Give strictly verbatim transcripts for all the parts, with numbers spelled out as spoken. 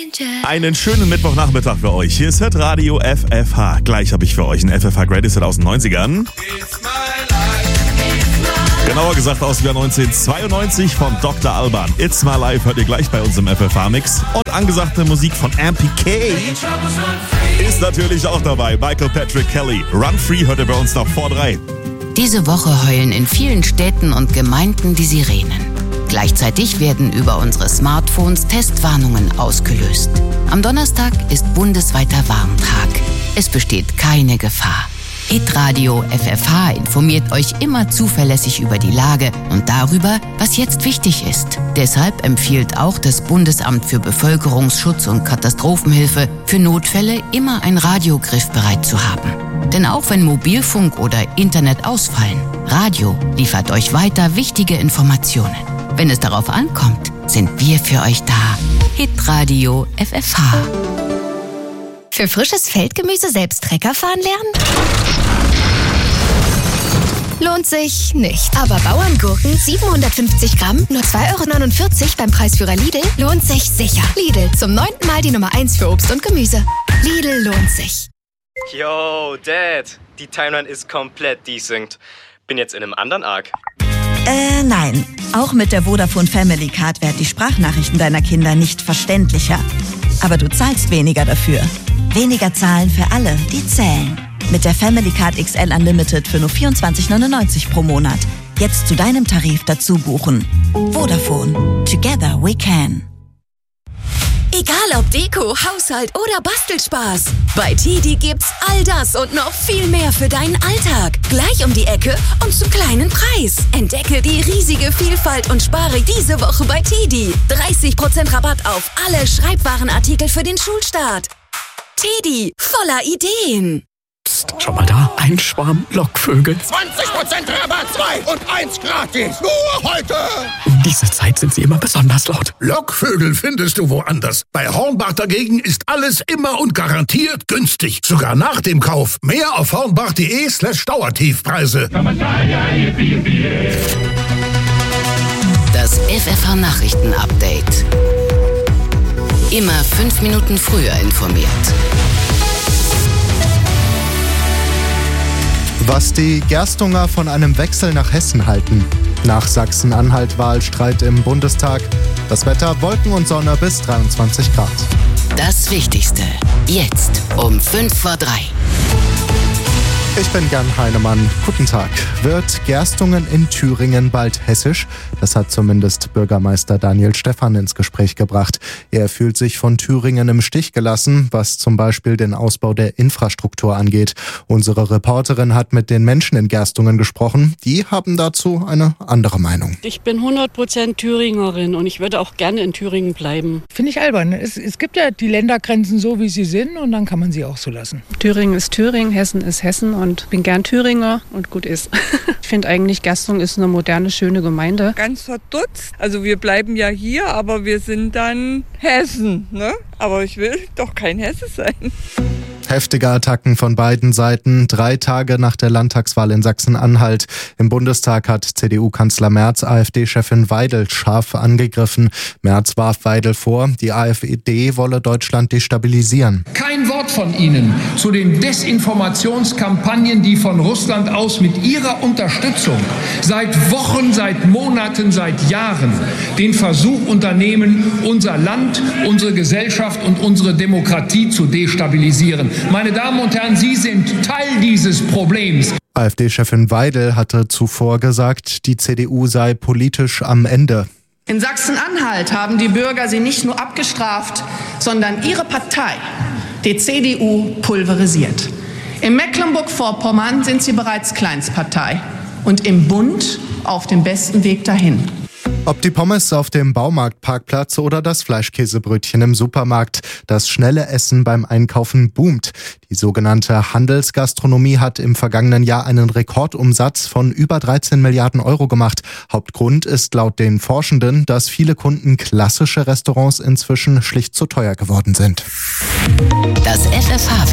Einen schönen Mittwochnachmittag für euch. Hier ist Hitradio F F H. Gleich habe ich für euch ein F F H Greatest Hit aus den neunzigern. Genauer gesagt aus dem Jahr neunzehnhundertzweiundneunzig von Doktor Alban. It's My Life hört ihr gleich bei uns im F F H-Mix. Und angesagte Musik von M P K ist natürlich auch dabei. Michael Patrick Kelly. Run Free hört ihr bei uns noch vor drei. Diese Woche heulen in vielen Städten und Gemeinden die Sirenen. Gleichzeitig werden über unsere Smartphones Testwarnungen ausgelöst. Am Donnerstag ist bundesweiter Warntag. Es besteht keine Gefahr. Hitradio F F H informiert euch immer zuverlässig über die Lage und darüber, was jetzt wichtig ist. Deshalb empfiehlt auch das Bundesamt für Bevölkerungsschutz und Katastrophenhilfe, für Notfälle immer ein Radio griffbereit zu haben. Denn auch wenn Mobilfunk oder Internet ausfallen, Radio liefert euch weiter wichtige Informationen. Wenn es darauf ankommt, sind wir für euch da. Hitradio F F H. Für frisches Feldgemüse selbst Trecker fahren lernen? Lohnt sich nicht. Aber Bauerngurken siebenhundertfünfzig Gramm, nur zwei Euro neunundvierzig beim Preisführer Lidl, lohnt sich sicher. Lidl, zum neunten Mal die Nummer eins für Obst und Gemüse. Lidl lohnt sich. Yo, Dad, die Timeline ist komplett desynced. Bin jetzt in einem anderen Arc. Äh, nein. Auch mit der Vodafone Family Card werden die Sprachnachrichten deiner Kinder nicht verständlicher. Aber du zahlst weniger dafür. Weniger zahlen für alle, die zählen. Mit der Family Card X L Unlimited für nur vierundzwanzig neunundneunzig pro Monat. Jetzt zu deinem Tarif dazu buchen. Vodafone. Together we can. Egal ob Deko, Haushalt oder Bastelspaß. Bei Tidi gibt's all das und noch viel mehr für deinen Alltag. Gleich um die Ecke und zum kleinen Preis. Entdecke die riesige Vielfalt und spare diese Woche bei Tidi. dreißig Prozent Rabatt auf alle Schreibwarenartikel für den Schulstart. Tidi, voller Ideen. Psst, schau mal da, ein Schwarm Lockvögel. zwanzig Prozent Rabatt, zwei und eins gratis. Nur heute. Um diese Zeit sind sie immer besonders laut. Lockvögel findest du woanders. Bei Hornbach dagegen ist alles immer und garantiert günstig. Sogar nach dem Kauf. Mehr auf hornbach.de slash Dauertiefpreise. Das F F H Nachrichten Update. Immer fünf Minuten früher informiert. Was die Gerstunger von einem Wechsel nach Hessen halten. Nach Sachsen-Anhalt-Wahl Streit im Bundestag. Das Wetter Wolken und Sonne bis dreiundzwanzig Grad. Das Wichtigste. Jetzt um fünf vor drei. Ich bin Jan Heinemann. Guten Tag. Wird Gerstungen in Thüringen bald hessisch? Das hat zumindest Bürgermeister Daniel Stephan ins Gespräch gebracht. Er fühlt sich von Thüringen im Stich gelassen, was zum Beispiel den Ausbau der Infrastruktur angeht. Unsere Reporterin hat mit den Menschen in Gerstungen gesprochen. Die haben dazu eine andere Meinung. Ich bin hundert Prozent Thüringerin und ich würde auch gerne in Thüringen bleiben. Finde ich albern. Es, es gibt ja die Ländergrenzen so, wie sie sind und dann kann man sie auch so lassen. Thüringen ist Thüringen, Hessen ist Hessen. Und bin gern Thüringer und gut ist. Ich finde eigentlich, Gerstungen ist eine moderne, schöne Gemeinde. Ganz verdutzt. Also wir bleiben ja hier, aber wir sind dann Hessen, ne? Aber ich will doch kein Hesse sein. Heftige Attacken von beiden Seiten. Drei Tage nach der Landtagswahl in Sachsen-Anhalt. Im Bundestag hat C D U-Kanzler Merz AfD-Chefin Weidel scharf angegriffen. Merz warf Weidel vor, die AfD wolle Deutschland destabilisieren. Kein Wort von Ihnen zu den Desinformationskampagnen, die von Russland aus mit Ihrer Unterstützung seit Wochen, seit Monaten, seit Jahren den Versuch unternehmen, unser Land, unsere Gesellschaft und unsere Demokratie zu destabilisieren. Meine Damen und Herren, Sie sind Teil dieses Problems. AfD-Chefin Weidel hatte zuvor gesagt, die C D U sei politisch am Ende. In Sachsen-Anhalt haben die Bürger sie nicht nur abgestraft, sondern ihre Partei, die C D U, pulverisiert. In Mecklenburg-Vorpommern sind sie bereits Kleinstpartei und im Bund auf dem besten Weg dahin. Ob die Pommes auf dem Baumarktparkplatz oder das Fleischkäsebrötchen im Supermarkt, das schnelle Essen beim Einkaufen boomt. Die sogenannte Handelsgastronomie hat im vergangenen Jahr einen Rekordumsatz von über dreizehn Milliarden Euro gemacht. Hauptgrund ist laut den Forschenden, dass viele Kunden klassische Restaurants inzwischen schlicht zu teuer geworden sind. Das F F H-Wetter.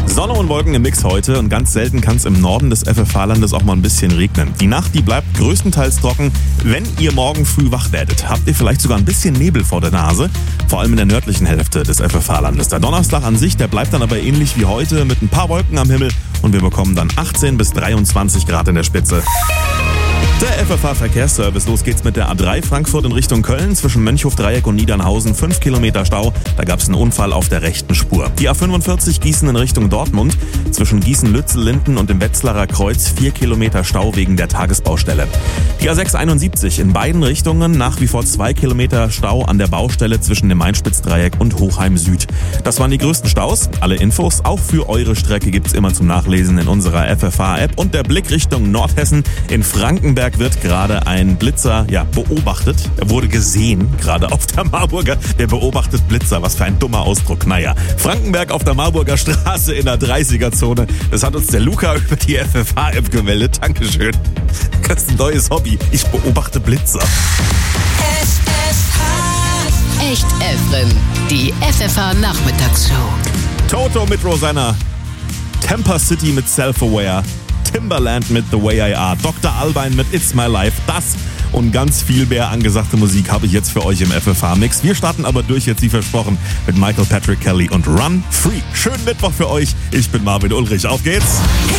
Sonne und Wolken im Mix heute und ganz selten kann es im Norden des F F H-Landes auch mal ein bisschen regnen. Die Nacht, die bleibt größtenteils trocken. Wenn ihr morgen früh wach werdet, habt ihr vielleicht sogar ein bisschen Nebel vor der Nase, vor allem in der nördlichen Hälfte des F F H-Landes. Der Donnerstag an sich, der bleibt dann aber ähnlich wie heute mit ein paar Wolken am Himmel und wir bekommen dann achtzehn bis dreiundzwanzig Grad in der Spitze. Der F F H-Verkehrsservice. Los geht's mit der A drei Frankfurt in Richtung Köln. Zwischen Mönchhof-Dreieck und Niedernhausen fünf Kilometer Stau. Da gab's einen Unfall auf der rechten Spur. Die A fünfundvierzig Gießen in Richtung Dortmund. Zwischen Gießen-Lützel-Linden und dem Wetzlarer Kreuz vier Kilometer Stau wegen der Tagesbaustelle. Die A sechs einundsiebzig in beiden Richtungen nach wie vor zwei Kilometer Stau an der Baustelle zwischen dem Mainspitzdreieck und Hochheim Süd. Das waren die größten Staus. Alle Infos auch für eure Strecke gibt's immer zum Nachlesen in unserer F F H-App. Und der Blick Richtung Nordhessen. In Frankenberg wird gerade ein Blitzer ja, beobachtet. Er wurde gesehen, gerade auf der Marburger. Der beobachtet Blitzer, was für ein dummer Ausdruck. Naja, Frankenberg auf der Marburger Straße in der dreißiger-Zone. Das hat uns der Luca über die F F H-App gemeldet. Dankeschön. Das ist ein neues Hobby. Ich beobachte Blitzer. F F H. Echt Efren. Die F F H-Nachmittagsshow. Toto mit Rosanna. Temper City mit Self-Aware. Timbaland mit The Way I Are, Doktor Alban mit It's My Life, das und ganz viel mehr angesagte Musik habe ich jetzt für euch im F F H-Mix. Wir starten aber durch, jetzt wie versprochen, mit Michael Patrick Kelly und Run Free. Schönen Mittwoch für euch, ich bin Marvin Ulrich, auf geht's!